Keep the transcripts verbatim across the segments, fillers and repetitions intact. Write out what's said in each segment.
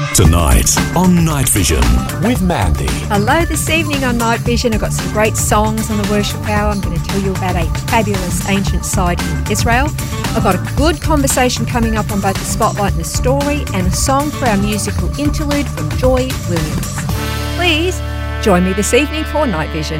Tonight on Night Vision with Mandy. Hello, this evening on Night Vision I've got some great songs on the worship hour. I'm going to tell you about a fabulous ancient site in Israel. I've got a good conversation coming up on both the Spotlight and the Story, and a song for our musical interlude from Joy Williams. Please join me this evening for Night Vision.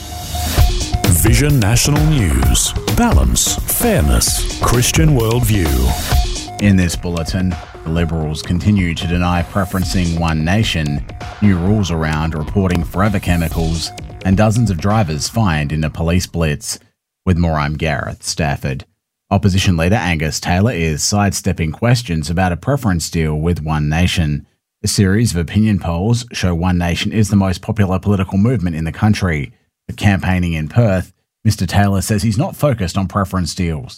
Vision National News. Balance, fairness, Christian worldview. In this bulletin, the Liberals continue to deny preferencing One Nation, new rules around reporting forever chemicals, and dozens of drivers fined in a police blitz. With more, I'm Gareth Stafford. Opposition leader Angus Taylor is sidestepping questions about a preference deal with One Nation. A series of opinion polls show One Nation is the most popular political movement in the country. But campaigning in Perth, Mister Taylor says he's not focused on preference deals.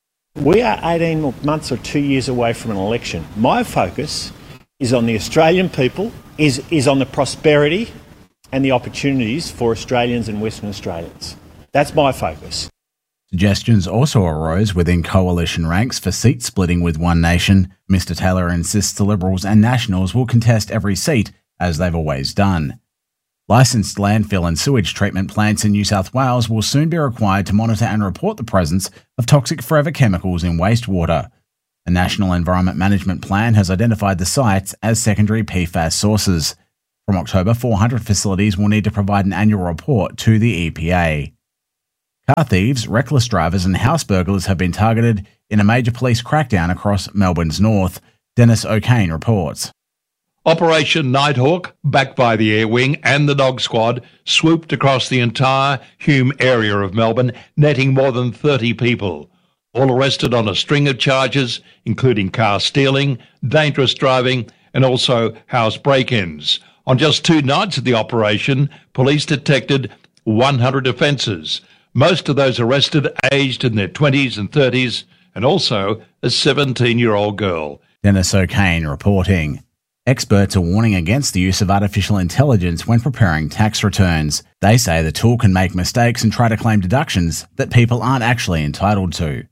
We are eighteen months or two years away from an election. My focus is on the Australian people, is, is on the prosperity and the opportunities for Australians and Western Australians. That's my focus. Suggestions also arose within coalition ranks for seat splitting with One Nation. Mister Taylor insists the Liberals and Nationals will contest every seat, as they've always done. Licensed landfill and sewage treatment plants in New South Wales will soon be required to monitor and report the presence of toxic forever chemicals in wastewater. The National Environment Management Plan has identified the sites as secondary P FAS sources. From October, four hundred facilities will need to provide an annual report to the E P A. Car thieves, reckless drivers and house burglars have been targeted in a major police crackdown across Melbourne's north. Dennis O'Kane reports. Operation Nighthawk, backed by the Air Wing and the Dog Squad, swooped across the entire Hume area of Melbourne, netting more than thirty people, all arrested on a string of charges, including car stealing, dangerous driving, and also house break-ins. On just two nights of the operation, police detected one hundred offences, most of those arrested aged in their twenties and thirties, and also a seventeen-year-old girl. Dennis O'Kane reporting. Experts are warning against the use of artificial intelligence when preparing tax returns. They say the tool can make mistakes and try to claim deductions that people aren't actually entitled to.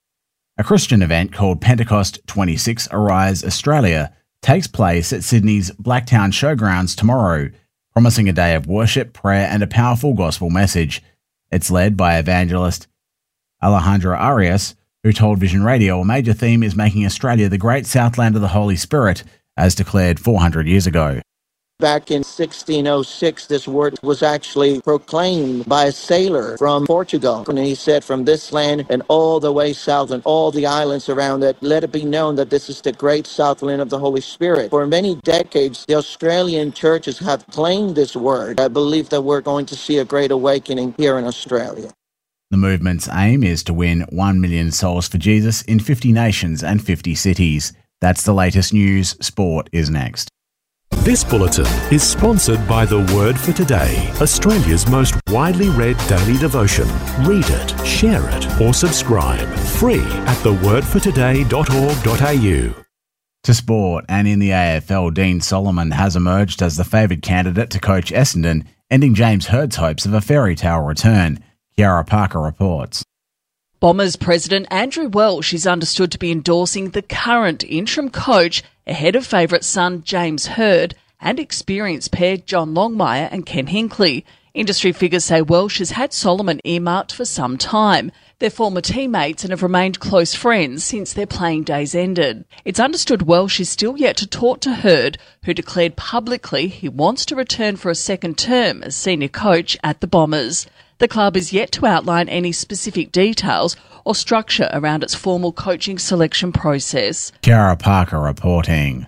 A Christian event called Pentecost twenty-six Arise Australia takes place at Sydney's Blacktown Showgrounds tomorrow, promising a day of worship, prayer and a powerful gospel message. It's led by evangelist Alejandra Arias, who told Vision Radio a major theme is making Australia the great Southland of the Holy Spirit, as declared four hundred years ago. Back in sixteen oh six, this word was actually proclaimed by a sailor from Portugal. And he said, from this land and all the way south and all the islands around it, let it be known that this is the great Southland of the Holy Spirit. For many decades, the Australian churches have claimed this word. I believe that we're going to see a great awakening here in Australia. The movement's aim is to win one million souls for Jesus in fifty nations and fifty cities. That's the latest news. Sport is next. This bulletin is sponsored by The Word for Today, Australia's most widely read daily devotion. Read it, share it, or subscribe. Free at the word for today dot org dot a u. To sport, and in the A F L, Dean Solomon has emerged as the favoured candidate to coach Essendon, ending James Hird's hopes of a fairy tale return. Kiara Parker reports. Bombers president Andrew Welsh is understood to be endorsing the current interim coach ahead of favourite son James Hird and experienced pair John Longmire and Ken Hinkley. Industry figures say Welsh has had Solomon earmarked for some time. They're former teammates and have remained close friends since their playing days ended. It's understood Welsh is still yet to talk to Hird, who declared publicly he wants to return for a second term as senior coach at the Bombers. The club is yet to outline any specific details or structure around its formal coaching selection process. Kiara Parker reporting.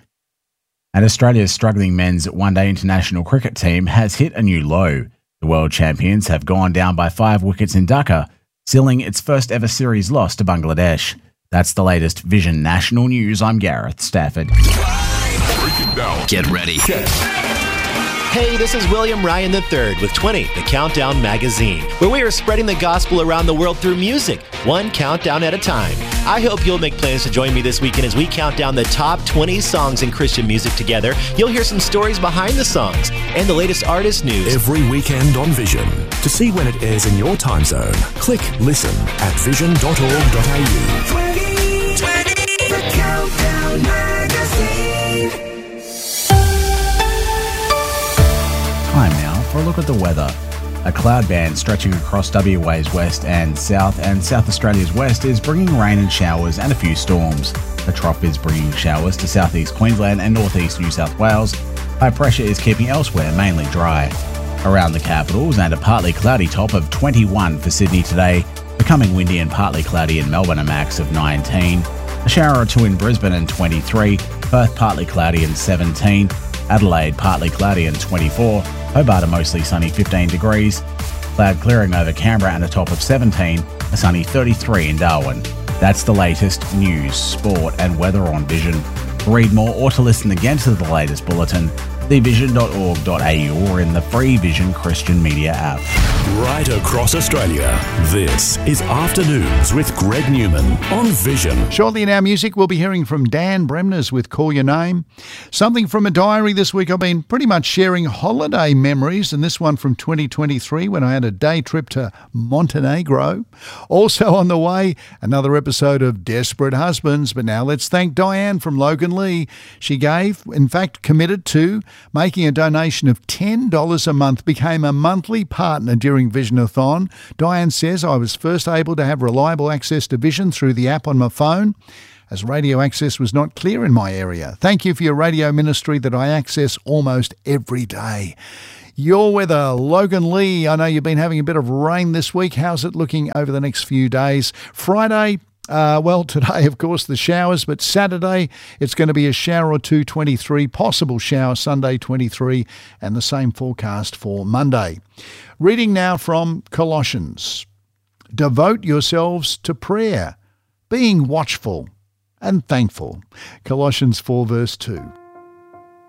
And Australia's struggling men's one-day international cricket team has hit a new low. The world champions have gone down by five wickets in Dhaka, sealing its first ever series loss to Bangladesh. That's the latest Vision National News. I'm Gareth Stafford. Get ready. Hey, this is William Ryan the third with twenty, the Countdown magazine, where we are spreading the gospel around the world through music, one countdown at a time. I hope you'll make plans to join me this weekend as we count down the top twenty songs in Christian music together. You'll hear some stories behind the songs and the latest artist news. Every weekend on Vision. To see when it airs in your time zone, click listen at vision dot org dot a u. twenty twenty, the Countdown magazine. look at the weather. A cloud band stretching across W A's west and south and South Australia's west is bringing rain and showers and a few storms. The trough is bringing showers to southeast Queensland and northeast New South Wales. High pressure is keeping elsewhere mainly dry. Around the capitals, and a partly cloudy top of twenty-one for Sydney today, becoming windy and partly cloudy in Melbourne, a max of nineteen. A shower or two in Brisbane and twenty-three, Perth partly cloudy and seventeen, Adelaide partly cloudy and twenty-four, Hobart a mostly sunny fifteen degrees, cloud clearing over Canberra and a top of seventeen, a sunny thirty-three in Darwin. That's the latest news, sport and weather on Vision. To read more or to listen again to the latest bulletin, the vision dot org dot a u or in the free Vision Christian Media app. Right across Australia, this is Afternoons with Greg Newman on Vision. Shortly in our music, we'll be hearing from Dan Bremners with Call Your Name. Something from a diary this week. I've been pretty much sharing holiday memories, and this one from twenty twenty-three when I had a day trip to Montenegro. Also on the way, another episode of Desperate Husbands. But now let's thank Diane from Logan Lee. She gave, in fact, committed to making a donation of ten dollars a month, became a monthly partner during Visionathon. Diane says, I was first able to have reliable access to Vision through the app on my phone, as radio access was not clear in my area. Thank you for your radio ministry that I access almost every day. Your weather, Logan Lee. I know you've been having a bit of rain this week. How's it looking over the next few days? Friday, Uh, well, today, of course, the showers, but Saturday, it's going to be a shower or two, twenty-three, possible shower Sunday, twenty-three, and the same forecast for Monday. Reading now from Colossians. Devote yourselves to prayer, being watchful and thankful. Colossians four, verse two.